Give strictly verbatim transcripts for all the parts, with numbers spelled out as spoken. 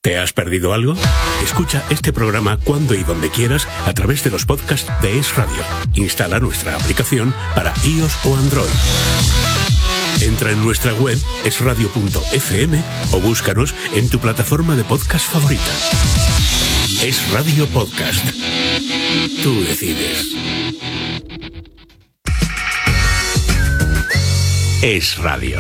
¿Te has perdido algo? Escucha este programa cuando y donde quieras a través de los podcasts de Es Radio. Instala nuestra aplicación para iOS o Android. Entra en nuestra web es radio punto efe eme o búscanos en tu plataforma de podcast favorita. Es Radio Podcast. Tú decides. Es Radio.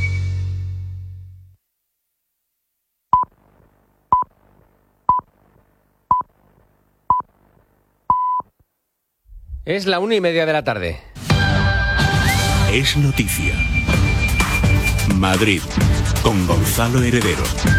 Es la una y media de la tarde. Es noticia. Madrid, con Gonzalo Heredero.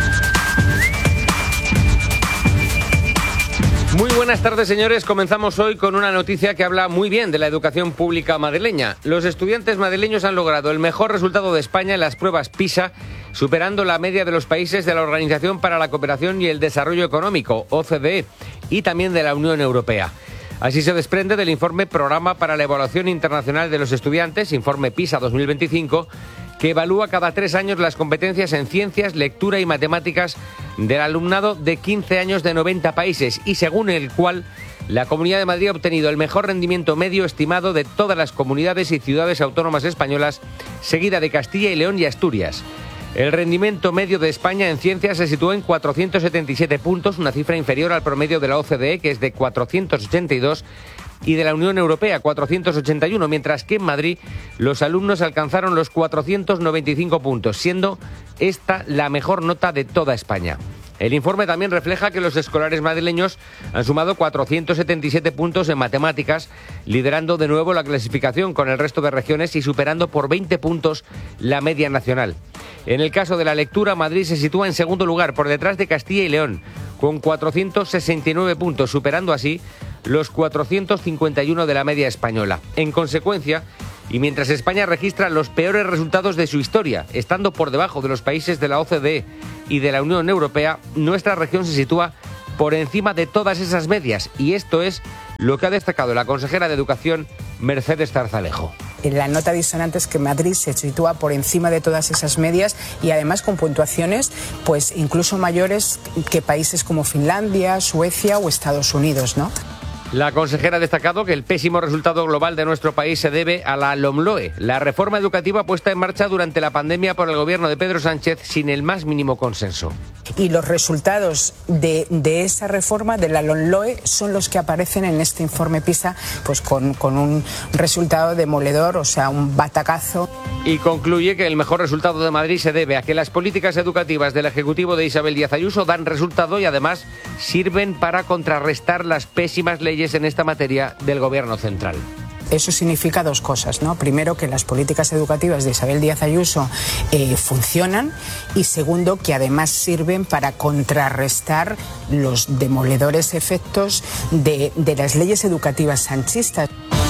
Muy buenas tardes, señores. Comenzamos hoy con una noticia que habla muy bien de la educación pública madrileña. Los estudiantes madrileños han logrado el mejor resultado de España en las pruebas PISA, superando la media de los países de la Organización para la Cooperación y el Desarrollo Económico, O C D E, y también de la Unión Europea. Así se desprende del informe Programa para la Evaluación Internacional de los Estudiantes, informe PISA dos mil veinticinco, que evalúa cada tres años las competencias en ciencias, lectura y matemáticas del alumnado de quince años de noventa países y según el cual la Comunidad de Madrid ha obtenido el mejor rendimiento medio estimado de todas las comunidades y ciudades autónomas españolas, seguida de Castilla y León y Asturias. El rendimiento medio de España en ciencias se situó en cuatrocientos setenta y siete puntos, una cifra inferior al promedio de la O C D E, que es de cuatrocientos ochenta y dos, y de la Unión Europea, cuatrocientos ochenta y uno, mientras que en Madrid los alumnos alcanzaron los cuatrocientos noventa y cinco puntos, siendo esta la mejor nota de toda España. El informe también refleja que los escolares madrileños han sumado cuatrocientos setenta y siete puntos en matemáticas, liderando de nuevo la clasificación con el resto de regiones y superando por veinte puntos la media nacional. En el caso de la lectura, Madrid se sitúa en segundo lugar, por detrás de Castilla y León, con cuatrocientos sesenta y nueve puntos, superando así los cuatrocientos cincuenta y uno de la media española. En consecuencia, y mientras España registra los peores resultados de su historia, estando por debajo de los países de la O C D E y de la Unión Europea, nuestra región se sitúa por encima de todas esas medias, y esto es lo que ha destacado la consejera de Educación, Mercedes Zarzalejo. La nota disonante es que Madrid se sitúa por encima de todas esas medias y además con puntuaciones pues incluso mayores que países como Finlandia, Suecia o Estados Unidos, ¿no? La consejera ha destacado que el pésimo resultado global de nuestro país se debe a la LOMLOE, la reforma educativa puesta en marcha durante la pandemia por el gobierno de Pedro Sánchez sin el más mínimo consenso. Y los resultados de, de esa reforma, de la LOMLOE, son los que aparecen en este informe PISA, pues con, con un resultado demoledor, o sea, un batacazo. Y concluye que el mejor resultado de Madrid se debe a que las políticas educativas del Ejecutivo de Isabel Díaz Ayuso dan resultado y además sirven para contrarrestar las pésimas leyes en esta materia del Gobierno central. Eso significa dos cosas, ¿no? Primero, que las políticas educativas de Isabel Díaz Ayuso eh, funcionan, y segundo, que además sirven para contrarrestar los demoledores efectos de, de las leyes educativas sanchistas.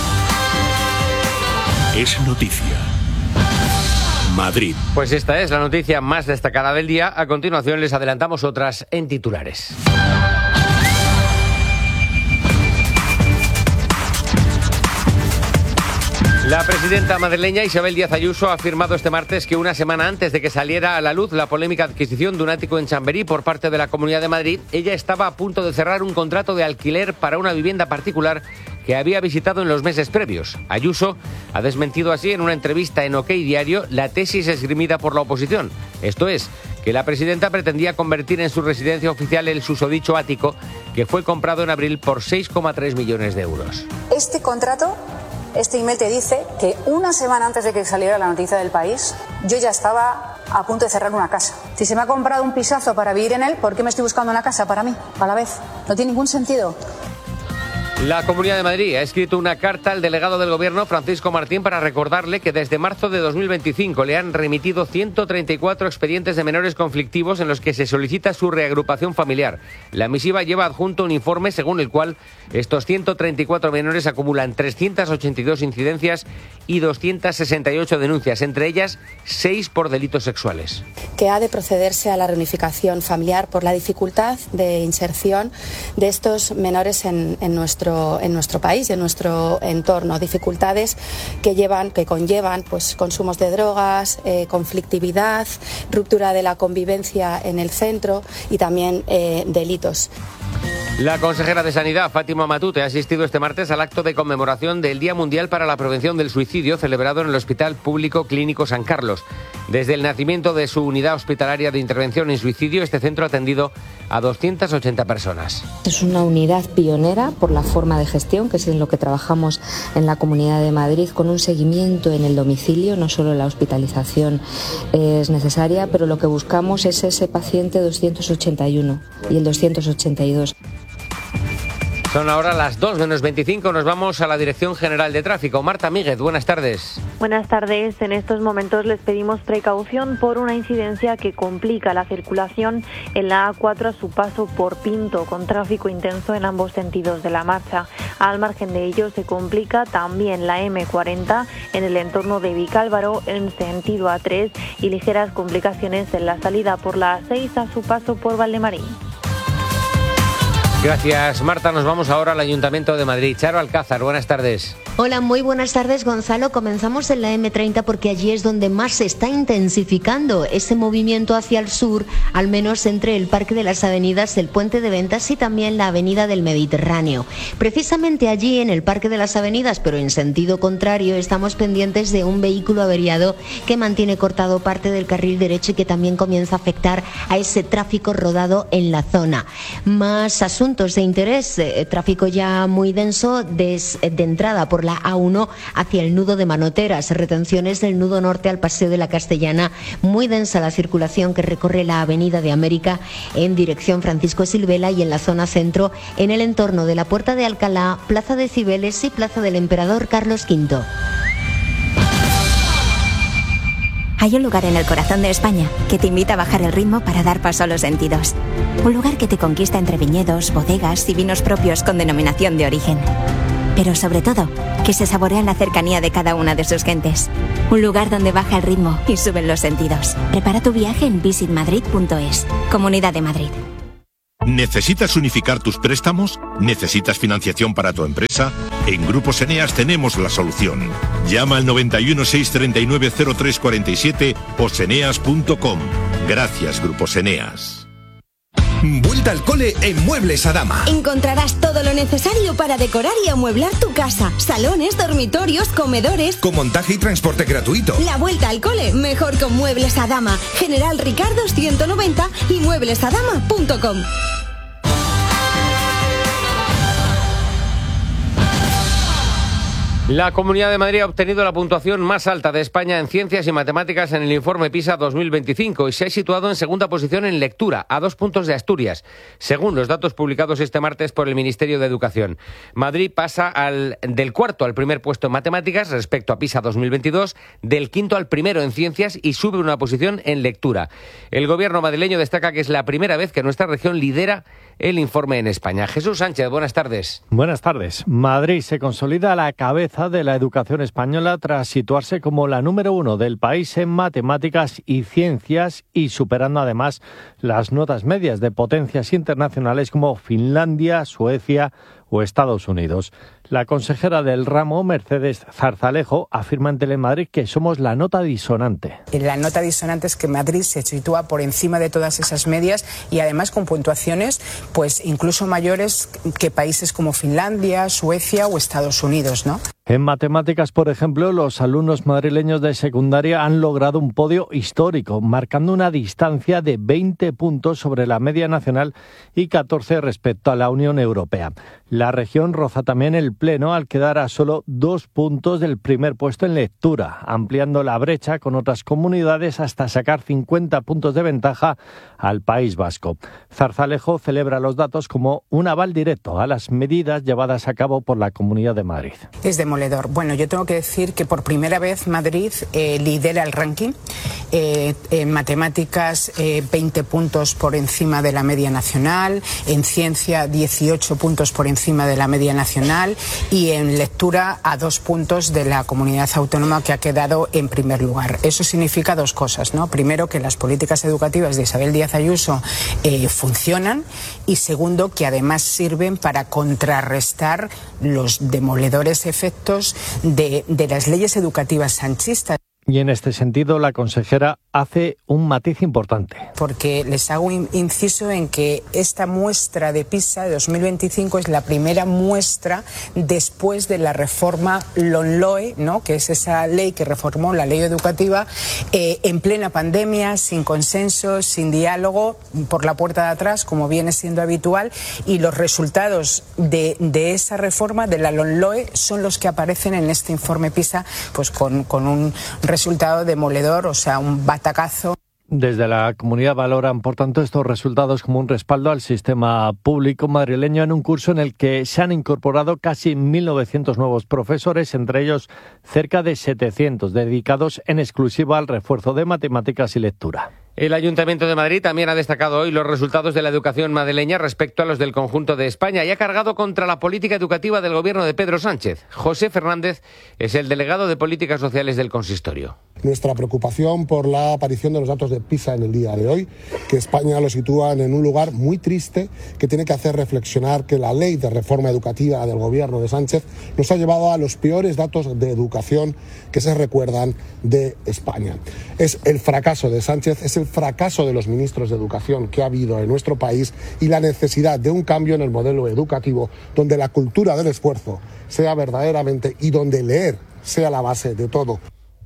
Es noticia. Madrid. Pues esta es la noticia más destacada del día. A continuación les adelantamos otras en titulares. La presidenta madrileña Isabel Díaz Ayuso ha afirmado este martes que una semana antes de que saliera a la luz la polémica adquisición de un ático en Chamberí por parte de la Comunidad de Madrid, ella estaba a punto de cerrar un contrato de alquiler para una vivienda particular que había visitado en los meses previos. Ayuso ha desmentido así en una entrevista en OK Diario la tesis esgrimida por la oposición. Esto es, que la presidenta pretendía convertir en su residencia oficial el susodicho ático, que fue comprado en abril por seis coma tres millones de euros. Este contrato... Este email te dice que una semana antes de que saliera la noticia del País, yo ya estaba a punto de cerrar una casa. Si se me ha comprado un pisazo para vivir en él, ¿por qué me estoy buscando una casa para mí a la vez? No tiene ningún sentido. La Comunidad de Madrid ha escrito una carta al delegado del Gobierno, Francisco Martín, para recordarle que desde marzo de dos mil veinticinco le han remitido ciento treinta y cuatro expedientes de menores conflictivos en los que se solicita su reagrupación familiar. La misiva lleva adjunto un informe según el cual estos ciento treinta y cuatro menores acumulan trescientas ochenta y dos incidencias y doscientas sesenta y ocho denuncias, entre ellas seis por delitos sexuales. Que ha de procederse a la reunificación familiar por la dificultad de inserción de estos menores en, en nuestro nuestro, en nuestro país y en nuestro entorno. Dificultades que llevan, que conllevan pues, consumos de drogas, eh, conflictividad, ruptura de la convivencia en el centro y también eh, delitos. La consejera de Sanidad, Fátima Matute, ha asistido este martes al acto de conmemoración del Día Mundial para la Prevención del Suicidio celebrado en el Hospital Público Clínico San Carlos. Desde el nacimiento de su unidad hospitalaria de intervención en suicidio, este centro ha atendido a doscientas ochenta personas. Es una unidad pionera por la forma de gestión, que es en lo que trabajamos en la Comunidad de Madrid, con un seguimiento en el domicilio. No solo la hospitalización es necesaria, pero lo que buscamos es ese paciente doscientos ochenta y uno y el doscientos ochenta y dos. Son ahora las dos menos veinticinco, nos vamos a la Dirección General de Tráfico. Marta Míguez, buenas tardes. Buenas tardes. En estos momentos les pedimos precaución por una incidencia que complica la circulación en la A cuatro a su paso por Pinto, con tráfico intenso en ambos sentidos de la marcha. Al margen de ello, se complica también la eme cuarenta en el entorno de Vicálvaro en sentido A tres y ligeras complicaciones en la salida por la A seis a su paso por Valdemarín. Gracias, Marta. Nos vamos ahora al Ayuntamiento de Madrid. Charo Alcázar, buenas tardes. Hola, muy buenas tardes, Gonzalo. Comenzamos en la eme treinta porque allí es donde más se está intensificando ese movimiento hacia el sur, al menos entre el Parque de las Avenidas, el Puente de Ventas y también la Avenida del Mediterráneo. Precisamente allí, en el Parque de las Avenidas, pero en sentido contrario, estamos pendientes de un vehículo averiado que mantiene cortado parte del carril derecho y que también comienza a afectar a ese tráfico rodado en la zona. Más asuntos de interés, eh, tráfico ya muy denso des, de entrada por la A uno hacia el nudo de Manoteras, retenciones del nudo norte al Paseo de la Castellana, muy densa la circulación que recorre la Avenida de América en dirección Francisco Silvela y en la zona centro en el entorno de la Puerta de Alcalá, Plaza de Cibeles y Plaza del Emperador Carlos quinto. Hay un lugar en el corazón de España que te invita a bajar el ritmo para dar paso a los sentidos. Un lugar que te conquista entre viñedos, bodegas y vinos propios con denominación de origen. Pero sobre todo, que se saborea la cercanía de cada una de sus gentes. Un lugar donde baja el ritmo y suben los sentidos. Prepara tu viaje en visit madrid punto es. Comunidad de Madrid. ¿Necesitas unificar tus préstamos? ¿Necesitas financiación para tu empresa? En Grupos Eneas tenemos la solución. Llama al noventa y uno, seiscientos treinta y nueve, cero tres cuarenta y siete o seneas punto com. Gracias, Grupos Eneas. Vuelta al cole en Muebles Adama. Encontrarás todo lo necesario para decorar y amueblar tu casa. Salones, dormitorios, comedores. Con montaje y transporte gratuito. La vuelta al cole mejor con Muebles Adama. General Ricardo ciento noventa y muebles adama punto com. La Comunidad de Madrid ha obtenido la puntuación más alta de España en ciencias y matemáticas en el informe PISA dos mil veinticinco y se ha situado en segunda posición en lectura, a dos puntos de Asturias, según los datos publicados este martes por el Ministerio de Educación. Madrid pasa al, del cuarto al primer puesto en matemáticas respecto a PISA dos mil veintidós, del quinto al primero en ciencias y sube una posición en lectura. El gobierno madrileño destaca que es la primera vez que nuestra región lidera el informe en España. Jesús Sánchez, buenas tardes. Buenas tardes. Madrid se consolida a la cabeza de la educación española tras situarse como la número uno del país en matemáticas y ciencias y superando además las notas medias de potencias internacionales como Finlandia, Suecia o Estados Unidos. La consejera del ramo, Mercedes Zarzalejo, afirma en Telemadrid que somos la nota disonante. La nota disonante es que Madrid se sitúa por encima de todas esas medias y además con puntuaciones pues incluso mayores que países como Finlandia, Suecia o Estados Unidos, ¿no? En matemáticas, por ejemplo, los alumnos madrileños de secundaria han logrado un podio histórico, marcando una distancia de veinte puntos sobre la media nacional y catorce respecto a la Unión Europea. La región roza también el pleno al quedar a solo dos puntos del primer puesto en lectura, ampliando la brecha con otras comunidades hasta sacar cincuenta puntos de ventaja al País Vasco. Zarzalejo celebra los datos como un aval directo a las medidas llevadas a cabo por la Comunidad de Madrid. Es demoledor. Bueno, yo tengo que decir que por primera vez Madrid eh, lidera el ranking. Eh, en matemáticas, eh, veinte puntos por encima de la media nacional. En ciencia, dieciocho puntos por encima encima de la media nacional y en lectura a dos puntos de la comunidad autónoma que ha quedado en primer lugar. Eso significa dos cosas, ¿no? Primero, que las políticas educativas de Isabel Díaz Ayuso eh, funcionan, y segundo, que además sirven para contrarrestar los demoledores efectos de, de las leyes educativas sanchistas. Y en este sentido, la consejera hace un matiz importante. Porque les hago un inciso en que esta muestra de PISA de dos mil veinticinco es la primera muestra después de la reforma LOMLOE, ¿no?, que es esa ley que reformó la ley educativa eh, en plena pandemia, sin consenso, sin diálogo, por la puerta de atrás, como viene siendo habitual, y los resultados de, de esa reforma, de la LOMLOE, son los que aparecen en este informe PISA, pues con, con un resultado demoledor, o sea, un batacazo. Desde la comunidad valoran, por tanto, estos resultados como un respaldo al sistema público madrileño en un curso en el que se han incorporado casi mil novecientos nuevos profesores, entre ellos cerca de setecientos dedicados en exclusiva al refuerzo de matemáticas y lectura. El Ayuntamiento de Madrid también ha destacado hoy los resultados de la educación madrileña respecto a los del conjunto de España y ha cargado contra la política educativa del gobierno de Pedro Sánchez. José Fernández es el delegado de Políticas Sociales del consistorio. Nuestra preocupación por la aparición de los datos de PISA en el día de hoy, que España lo sitúan en un lugar muy triste, que tiene que hacer reflexionar que la ley de reforma educativa del gobierno de Sánchez nos ha llevado a los peores datos de educación que se recuerdan de España. Es el fracaso de Sánchez, es el fracaso de los ministros de educación que ha habido en nuestro país y la necesidad de un cambio en el modelo educativo donde la cultura del esfuerzo sea verdaderamente y donde leer sea la base de todo.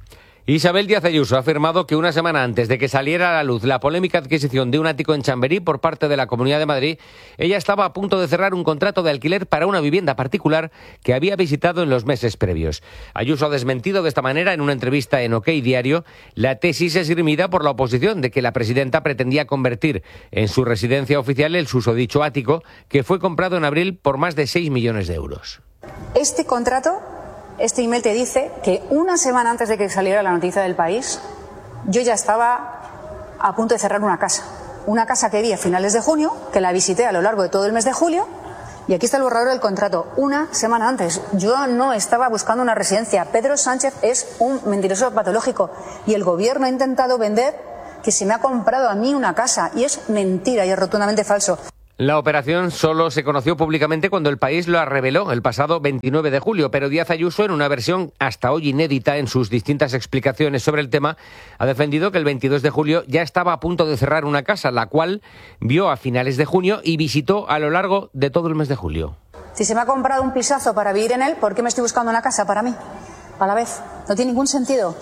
Isabel Díaz Ayuso ha afirmado que una semana antes de que saliera a la luz la polémica adquisición de un ático en Chamberí por parte de la Comunidad de Madrid, ella estaba a punto de cerrar un contrato de alquiler para una vivienda particular que había visitado en los meses previos. Ayuso ha desmentido de esta manera en una entrevista en OK Diario la tesis esgrimida por la oposición de que la presidenta pretendía convertir en su residencia oficial el susodicho ático, que fue comprado en abril por más de seis millones de euros. Este contrato... Este email te dice que una semana antes de que saliera la noticia del País, yo ya estaba a punto de cerrar una casa. Una casa que vi a finales de junio, que la visité a lo largo de todo el mes de julio, y aquí está el borrador del contrato. Una semana antes. Yo no estaba buscando una residencia. Pedro Sánchez es un mentiroso patológico y el gobierno ha intentado vender que se me ha comprado a mí una casa, y es mentira y es rotundamente falso. La operación solo se conoció públicamente cuando El País lo reveló el pasado veintinueve de julio, pero Díaz Ayuso, en una versión hasta hoy inédita en sus distintas explicaciones sobre el tema, ha defendido que el veintidós de julio ya estaba a punto de cerrar una casa, la cual vio a finales de junio y visitó a lo largo de todo el mes de julio. Si se me ha comprado un pisazo para vivir en él, ¿por qué me estoy buscando una casa para mí? A la vez. No tiene ningún sentido.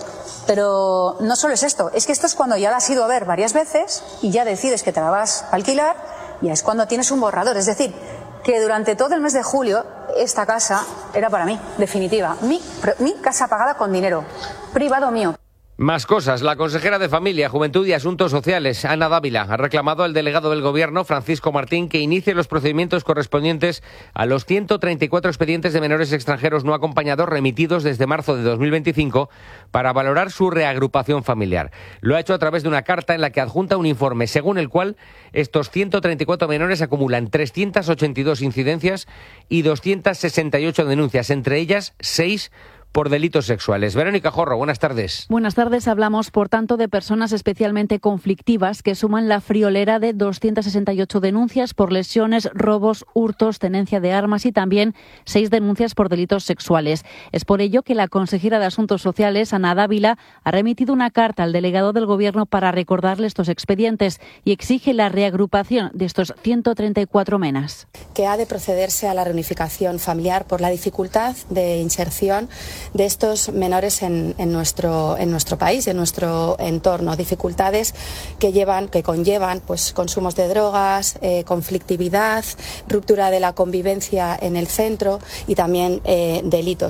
Pero no solo es esto, es que esto es cuando ya la has ido a ver varias veces y ya decides que te la vas a alquilar. Y es cuando tienes un borrador, es decir, que durante todo el mes de julio esta casa era para mí, definitiva, mi, mi casa pagada con dinero, privado mío. Más cosas. La consejera de Familia, Juventud y Asuntos Sociales, Ana Dávila, ha reclamado al delegado del Gobierno, Francisco Martín, que inicie los procedimientos correspondientes a los ciento treinta y cuatro expedientes de menores extranjeros no acompañados remitidos desde marzo de dos mil veinticinco para valorar su reagrupación familiar. Lo ha hecho a través de una carta en la que adjunta un informe según el cual estos ciento treinta y cuatro menores acumulan trescientas ochenta y dos incidencias y doscientas sesenta y ocho denuncias, entre ellas seis por delitos sexuales. Verónica Jorro, buenas tardes. Buenas tardes. Hablamos, por tanto, de personas especialmente conflictivas que suman la friolera de doscientas sesenta y ocho denuncias por lesiones, robos, hurtos, tenencia de armas y también seis denuncias por delitos sexuales. Es por ello que la consejera de Asuntos Sociales, Ana Dávila, ha remitido una carta al delegado del Gobierno para recordarle estos expedientes y exige la reagrupación de estos ciento treinta y cuatro menas. Que ha de procederse a la reunificación familiar por la dificultad de inserción de estos menores en, en nuestro en nuestro país, en nuestro entorno, dificultades que llevan, que conllevan, pues consumos de drogas, eh, conflictividad, ruptura de la convivencia en el centro y también eh, delitos.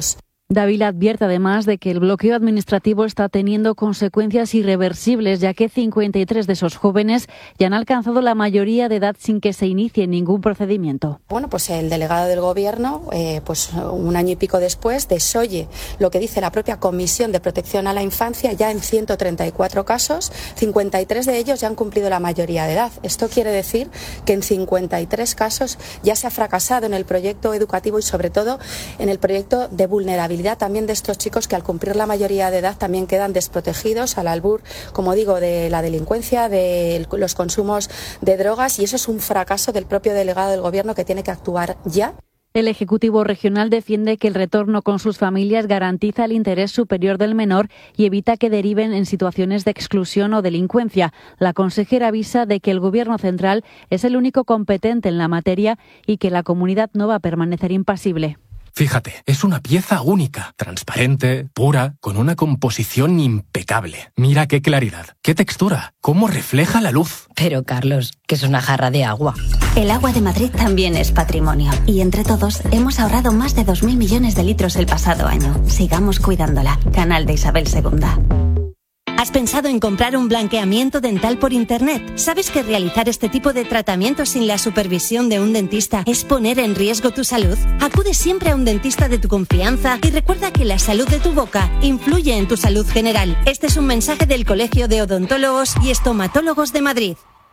Dávila advierte además de que el bloqueo administrativo está teniendo consecuencias irreversibles, ya que cincuenta y tres de esos jóvenes ya han alcanzado la mayoría de edad sin que se inicie ningún procedimiento. Bueno, pues el delegado del Gobierno, eh, pues un año y pico después, desoye lo que dice la propia Comisión de Protección a la Infancia. Ya en ciento treinta y cuatro casos, cincuenta y tres de ellos ya han cumplido la mayoría de edad. Esto quiere decir que en cincuenta y tres casos ya se ha fracasado en el proyecto educativo y sobre todo en el proyecto de vulnerabilidad también de estos chicos que al cumplir la mayoría de edad también quedan desprotegidos al albur, como digo, de la delincuencia, de los consumos de drogas, y eso es un fracaso del propio delegado del Gobierno que tiene que actuar ya. El Ejecutivo Regional defiende que el retorno con sus familias garantiza el interés superior del menor y evita que deriven en situaciones de exclusión o delincuencia. La consejera avisa de que el Gobierno central es el único competente en la materia y que la comunidad no va a permanecer impasible. Fíjate, es una pieza única, transparente, pura, con una composición impecable. Mira qué claridad, qué textura, cómo refleja la luz. Pero, Carlos, que es una jarra de agua. El agua de Madrid también es patrimonio. Y entre todos hemos ahorrado más de dos mil millones de litros el pasado año. Sigamos cuidándola. Canal de Isabel segunda. ¿Has pensado en comprar un blanqueamiento dental por internet? ¿Sabes que realizar este tipo de tratamiento sin la supervisión de un dentista es poner en riesgo tu salud? Acude siempre a un dentista de tu confianza y recuerda que la salud de tu boca influye en tu salud general. Este es un mensaje del Colegio de Odontólogos y Estomatólogos de Madrid.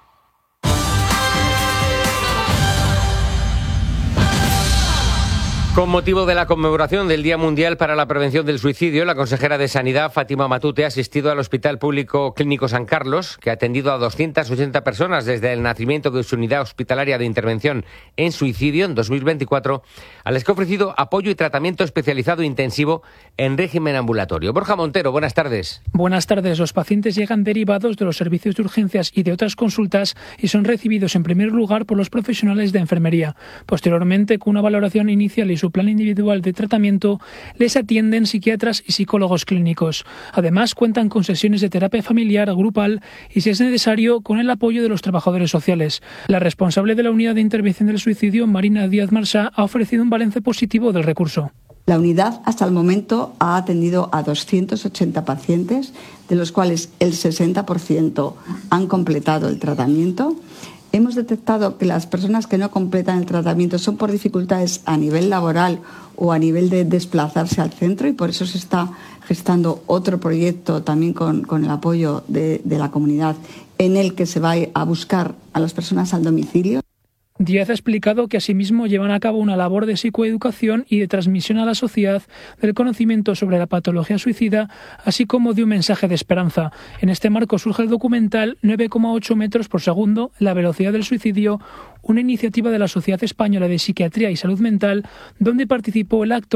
Con motivo de la conmemoración del Día Mundial para la Prevención del Suicidio, la consejera de Sanidad, Fátima Matute, ha asistido al Hospital Público Clínico San Carlos, que ha atendido a doscientas ochenta personas desde el nacimiento de su unidad hospitalaria de intervención en suicidio en dos mil veinticuatro, a las que ha ofrecido apoyo y tratamiento especializado intensivo en régimen ambulatorio. Borja Montero, buenas tardes. Buenas tardes. Los pacientes llegan derivados de los servicios de urgencias y de otras consultas y son recibidos en primer lugar por los profesionales de enfermería. Posteriormente, con una valoración inicial y su plan individual de tratamiento, les atienden psiquiatras y psicólogos clínicos. Además, cuentan con sesiones de terapia familiar, grupal y, si es necesario, con el apoyo de los trabajadores sociales. La responsable de la unidad de intervención del suicidio, Marina Díaz Marsá, ha ofrecido un balance positivo del recurso. La unidad hasta el momento ha atendido a doscientos ochenta pacientes, de los cuales el sesenta por ciento han completado el tratamiento. Hemos detectado que las personas que no completan el tratamiento son por dificultades a nivel laboral o a nivel de desplazarse al centro, y por eso se está gestando otro proyecto también con, con el apoyo de, de la comunidad, en el que se va a buscar a las personas al domicilio. Díaz ha explicado que asimismo llevan a cabo una labor de psicoeducación y de transmisión a la sociedad del conocimiento sobre la patología suicida, así como de un mensaje de esperanza. En este marco surge el documental nueve coma ocho metros por segundo, la velocidad del suicidio, una iniciativa de la Sociedad Española de Psiquiatría y Salud Mental, donde participó el actor